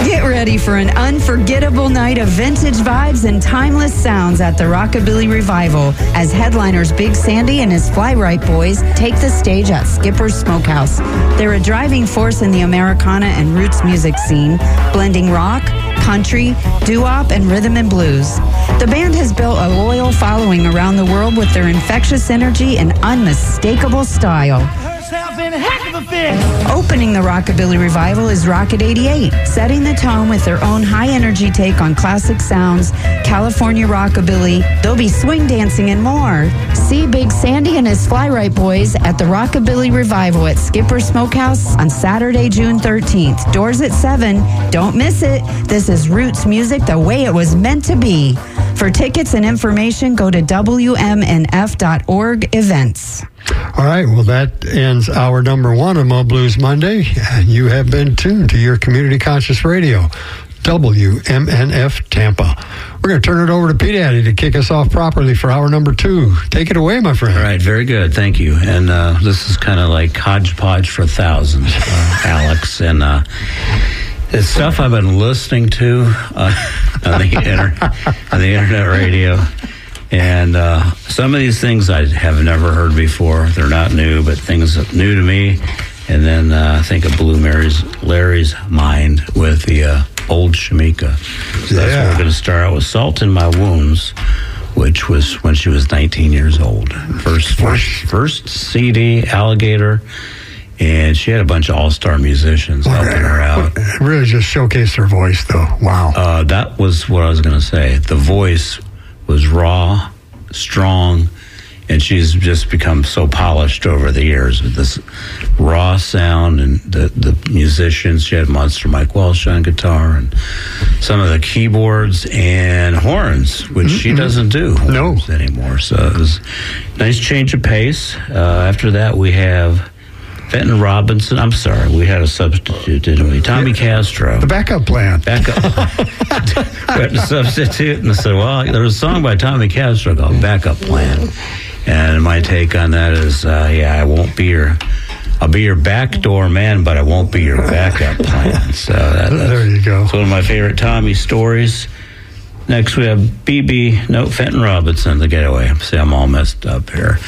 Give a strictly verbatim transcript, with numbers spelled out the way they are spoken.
Get ready for an unforgettable night of vintage vibes and timeless sounds at the Rockabilly Revival as headliners Big Sandy and his Fly-Right Boys take the stage at Skipper's Smokehouse. They're a driving force in the Americana and roots music scene, blending rock, country, doo-wop, and rhythm and blues. The band has built a loyal following around the world with their infectious energy and unmistakable style. Opening the Rockabilly Revival is Rocket eighty-eight, setting the tone with their own high-energy take on classic sounds, California rockabilly. They'll be swing dancing and more. See Big Sandy and his Fly-Right Boys at the Rockabilly Revival at Skipper Smokehouse on Saturday, June thirteenth. Doors at seven. Don't miss it. This is roots music the way it was meant to be. For tickets and information, go to W M N F dot org events. All right, well, that ends our number one of Mo Blues Monday. You have been tuned to your community conscious radio, W M N F Tampa. We're going to turn it over to P Daddy to kick us off properly for hour number two. Take it away, my friend. All right, very good. Thank you. And uh, this is kind of like hodgepodge for thousands, uh, Alex. And uh, it's stuff I've been listening to uh, on, the inter- on the internet radio. And uh, some of these things I have never heard before. They're not new, but things new to me. And then uh, I think of Blue Mary's, Larry's mind with the uh, old Shamika. So that's yeah. what we're going to start out with. Salt in My Wounds, which was when she was nineteen years old. First, first, first C D, Alligator. And she had a bunch of all-star musicians well, helping her out. It really just showcased her voice, though. Wow. Uh, that was what I was going to say. The voice was raw, strong, and she's just become so polished over the years with this raw sound and the, the musicians. She had Monster Mike Welsh on guitar and some of the keyboards and horns, which mm-hmm. she doesn't do horns no. anymore. So it was a nice change of pace. Uh, after that, we have Fenton Robinson. I'm sorry, we had a substitute, didn't we? Tommy Castro. The backup plan. Backup. We had to substitute, and I said, well, there was a song by Tommy Castro called Backup Plan. And my take on that is, uh, yeah, I won't be your, I'll be your backdoor man, but I won't be your backup plan. So that, there you go. It's one of my favorite Tommy stories. Next, we have B B, no, Fenton Robinson, The Getaway. See, I'm all messed up here.